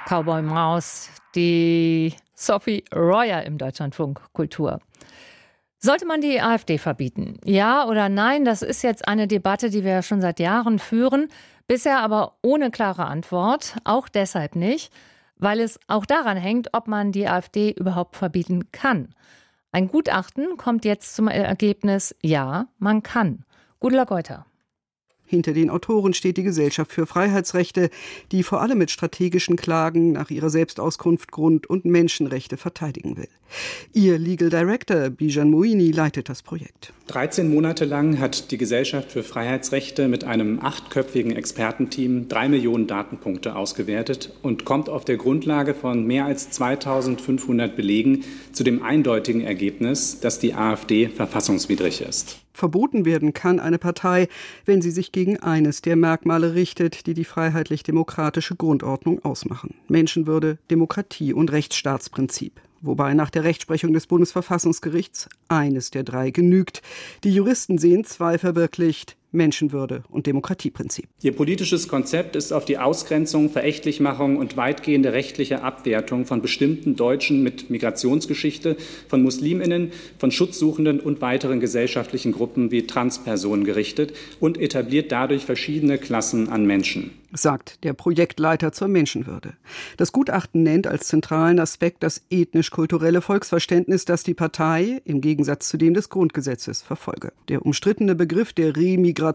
Cowboy Maus, die Sophie Royer im Deutschlandfunk Kultur. Sollte man die AfD verbieten? Ja oder nein? Das ist jetzt eine Debatte, die wir schon seit Jahren führen. Bisher aber ohne klare Antwort. Auch deshalb nicht, weil es auch daran hängt, ob man die AfD überhaupt verbieten kann. Ein Gutachten kommt jetzt zum Ergebnis, ja, man kann. Gudula Geuter. Hinter den Autoren steht die Gesellschaft für Freiheitsrechte, die vor allem mit strategischen Klagen nach ihrer Selbstauskunft Grund- und Menschenrechte verteidigen will. Ihr Legal Director Bijan Moini leitet das Projekt. 13 Monate lang hat die Gesellschaft für Freiheitsrechte mit einem 8-köpfigen Expertenteam 3 Millionen Datenpunkte ausgewertet und kommt auf der Grundlage von mehr als 2500 Belegen zu dem eindeutigen Ergebnis, dass die AfD verfassungswidrig ist. Verboten werden kann eine Partei, wenn sie sich gegen eines der Merkmale richtet, die die freiheitlich-demokratische Grundordnung ausmachen: Menschenwürde, Demokratie und Rechtsstaatsprinzip. Wobei nach der Rechtsprechung des Bundesverfassungsgerichts eines der 3 genügt. Die Juristen sehen 2 verwirklicht: Menschenwürde und Demokratieprinzip. Ihr politisches Konzept ist auf die Ausgrenzung, Verächtlichmachung und weitgehende rechtliche Abwertung von bestimmten Deutschen mit Migrationsgeschichte, von MuslimInnen, von Schutzsuchenden und weiteren gesellschaftlichen Gruppen wie Transpersonen gerichtet und etabliert dadurch verschiedene Klassen an Menschen, sagt der Projektleiter zur Menschenwürde. Das Gutachten nennt als zentralen Aspekt das ethnisch-kulturelle Volksverständnis, das die Partei im Gegensatz zu dem des Grundgesetzes verfolge. Der umstrittene Begriff der Remigration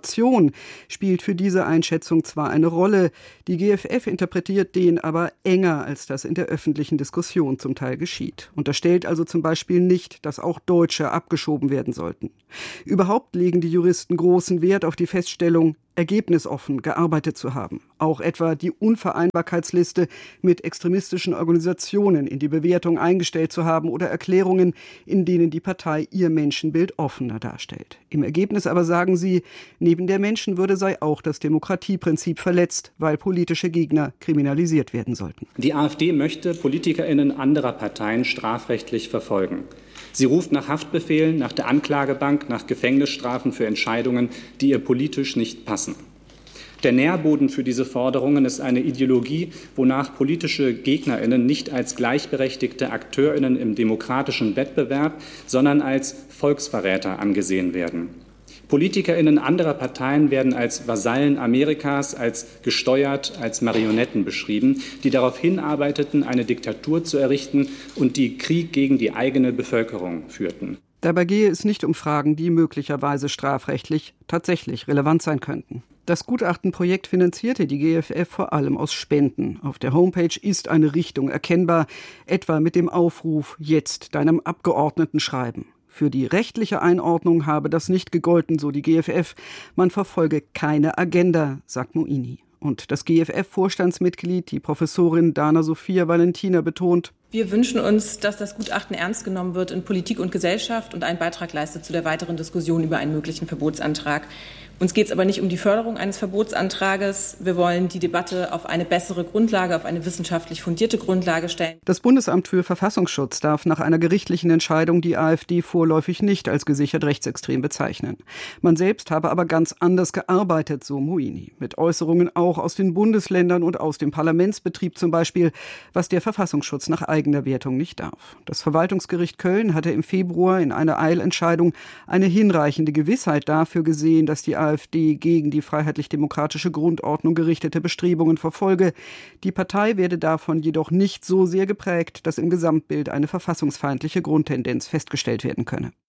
spielt für diese Einschätzung zwar eine Rolle, die GfF interpretiert den aber enger, als das in der öffentlichen Diskussion zum Teil geschieht. Unterstellt also zum Beispiel nicht, dass auch Deutsche abgeschoben werden sollten. Überhaupt legen die Juristen großen Wert auf die Feststellung, ergebnisoffen gearbeitet zu haben. Auch etwa die Unvereinbarkeitsliste mit extremistischen Organisationen in die Bewertung eingestellt zu haben oder Erklärungen, in denen die Partei ihr Menschenbild offener darstellt. Im Ergebnis aber sagen sie, neben der Menschenwürde sei auch das Demokratieprinzip verletzt, weil politische Gegner kriminalisiert werden sollten. Die AfD möchte PolitikerInnen anderer Parteien strafrechtlich verfolgen. Sie ruft nach Haftbefehlen, nach der Anklagebank, nach Gefängnisstrafen für Entscheidungen, die ihr politisch nicht passen. Der Nährboden für diese Forderungen ist eine Ideologie, wonach politische GegnerInnen nicht als gleichberechtigte AkteurInnen im demokratischen Wettbewerb, sondern als Volksverräter angesehen werden. PolitikerInnen anderer Parteien werden als Vasallen Amerikas, als gesteuert, als Marionetten beschrieben, die darauf hinarbeiteten, eine Diktatur zu errichten und die Krieg gegen die eigene Bevölkerung führten. Dabei gehe es nicht um Fragen, die möglicherweise strafrechtlich tatsächlich relevant sein könnten. Das Gutachtenprojekt finanzierte die GfF vor allem aus Spenden. Auf der Homepage ist eine Richtung erkennbar, etwa mit dem Aufruf: Jetzt deinem Abgeordneten schreiben. Für die rechtliche Einordnung habe das nicht gegolten, so die GfF. Man verfolge keine Agenda, sagt Moini. Und das GfF-Vorstandsmitglied, die Professorin Dana Sophia Valentina, betont: Wir wünschen uns, dass das Gutachten ernst genommen wird in Politik und Gesellschaft und einen Beitrag leistet zu der weiteren Diskussion über einen möglichen Verbotsantrag. Uns geht es aber nicht um die Förderung eines Verbotsantrages. Wir wollen die Debatte auf eine bessere Grundlage, auf eine wissenschaftlich fundierte Grundlage stellen. Das Bundesamt für Verfassungsschutz darf nach einer gerichtlichen Entscheidung die AfD vorläufig nicht als gesichert rechtsextrem bezeichnen. Man selbst habe aber ganz anders gearbeitet, so Moini. Mit Äußerungen auch aus den Bundesländern und aus dem Parlamentsbetrieb zum Beispiel, was der Verfassungsschutz nach eigener Wertung nicht darf. Das Verwaltungsgericht Köln hatte im Februar in einer Eilentscheidung eine hinreichende Gewissheit dafür gesehen, dass die AfD gegen die freiheitlich-demokratische Grundordnung gerichtete Bestrebungen verfolge. Die Partei werde davon jedoch nicht so sehr geprägt, dass im Gesamtbild eine verfassungsfeindliche Grundtendenz festgestellt werden könne.